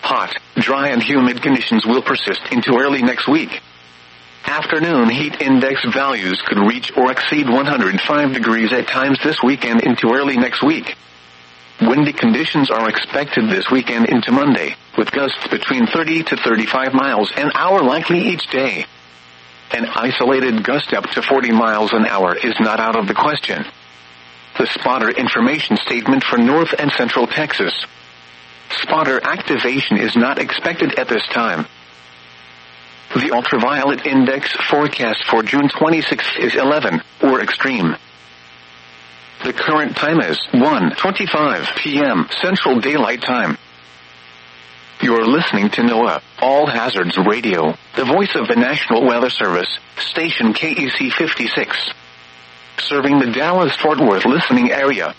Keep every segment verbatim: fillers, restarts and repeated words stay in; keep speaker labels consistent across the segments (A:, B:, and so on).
A: Hot, dry and humid conditions will persist into early next week. Afternoon heat index values could reach or exceed one hundred five degrees at times this weekend into early next week. Windy conditions are expected this weekend into Monday, with gusts between thirty to thirty-five miles an hour likely each day. An isolated gust up to forty miles an hour is not out of the question. The spotter information statement for North and Central Texas. Spotter activation is not expected at this time. The ultraviolet index forecast for June twenty-sixth is eleven, or extreme. The current time is one twenty-five p.m. Central Daylight Time. You're listening to NOAA, All Hazards Radio, the voice of the National Weather Service, station K E C fifty-six. Serving the Dallas-Fort Worth listening area.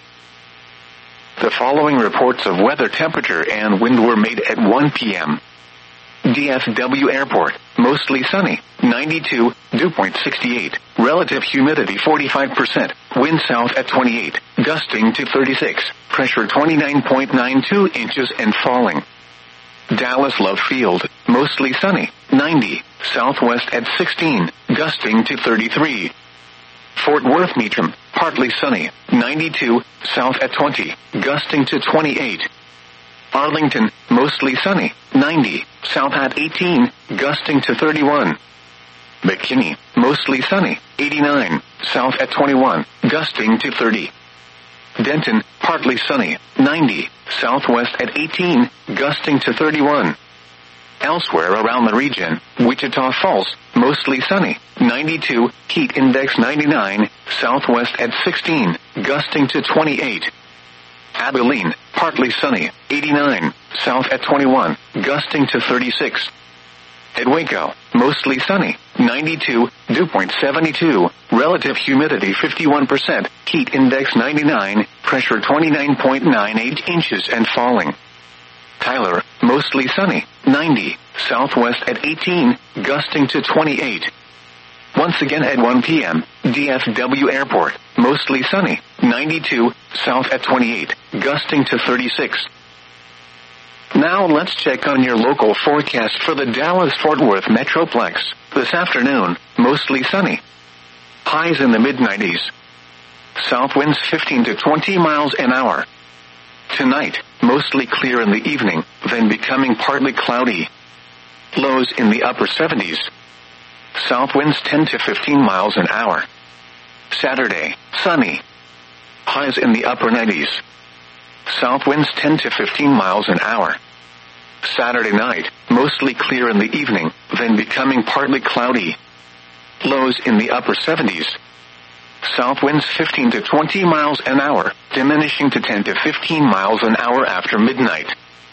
A: The following reports of weather temperature and wind were made at one p.m. D F W Airport, mostly sunny, ninety-two, dew point sixty-eight, relative humidity forty-five percent, wind south at twenty-eight, gusting to thirty-six, pressure twenty-nine point nine two inches and falling. Dallas Love Field, mostly sunny, ninety, southwest at sixteen, gusting to thirty-three. Fort Worth Meacham, partly sunny, ninety-two, south at twenty, gusting to twenty-eight. Arlington, mostly sunny, ninety, south at eighteen, gusting to thirty-one. McKinney, mostly sunny, eighty-nine, south at twenty-one, gusting to thirty. Denton, partly sunny, ninety, southwest at eighteen, gusting to thirty-one. Elsewhere around the region, Wichita Falls, mostly sunny, ninety-two, heat index ninety-nine, southwest at sixteen, gusting to twenty-eight. Abilene, partly sunny, eighty-nine, south at twenty-one, gusting to thirty-six. At Waco, mostly sunny, ninety-two, dew point seventy-two, relative humidity fifty-one percent, heat index ninety-nine, pressure twenty-nine point nine eight inches and falling. Tyler, mostly sunny, ninety, southwest at eighteen, gusting to twenty-eight. Once again at one p.m., D F W Airport, mostly sunny, ninety-two, south at twenty-eight, gusting to thirty-six. Now let's check on your local forecast for the Dallas-Fort Worth Metroplex. This afternoon, mostly sunny. Highs in the mid nineties. South winds fifteen to twenty miles an hour. Tonight, mostly clear in the evening, then becoming partly cloudy. Lows in the upper seventies. South winds ten to fifteen miles an hour. Saturday, sunny. Highs in the upper nineties. South winds ten to fifteen miles an hour. Saturday night, mostly clear in the evening, then becoming partly cloudy. Lows in the upper seventies. South winds fifteen to twenty miles an hour, diminishing to ten to fifteen miles an hour after midnight.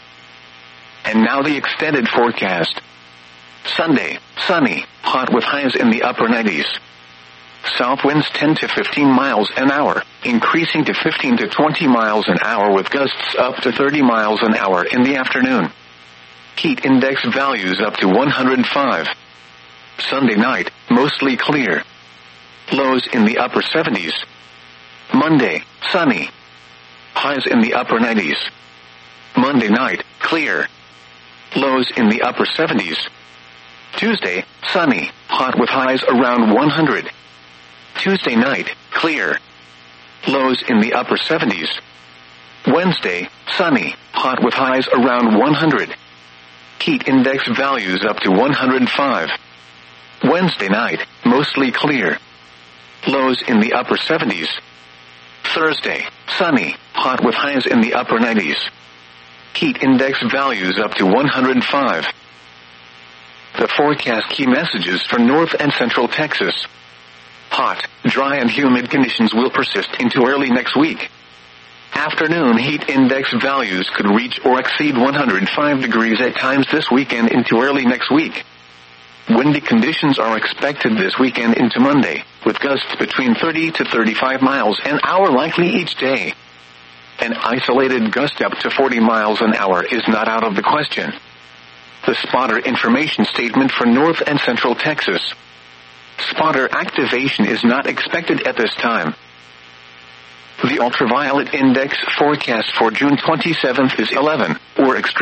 A: And now the extended forecast. Sunday, sunny, hot with highs in the upper nineties. South winds ten to fifteen miles an hour, increasing to fifteen to twenty miles an hour with gusts up to thirty miles an hour in the afternoon. Heat index values up to one hundred five. Sunday night, mostly clear. Lows in the upper seventies. Monday, sunny. Highs in the upper nineties. Monday night, clear. Lows in the upper seventies. Tuesday, sunny, hot with highs around one hundred. Tuesday night, clear. Lows in the upper seventies. Wednesday, sunny, hot with highs around one hundred. Heat index values up to one hundred five. Wednesday night, mostly clear. Lows in the upper seventies. Thursday, sunny, hot with highs in the upper nineties. Heat index values up to one hundred five. The forecast key messages for North and Central Texas. Hot, dry and humid conditions will persist into early next week. Afternoon heat index values could reach or exceed one hundred five degrees at times this weekend into early next week. Windy conditions are expected this weekend into Monday, with gusts between thirty to thirty-five miles an hour likely each day. An isolated gust up to forty miles an hour is not out of the question. The spotter information statement for North and Central Texas. Spotter activation is not expected at this time. The ultraviolet index forecast for June twenty-seventh is eleven, or extreme.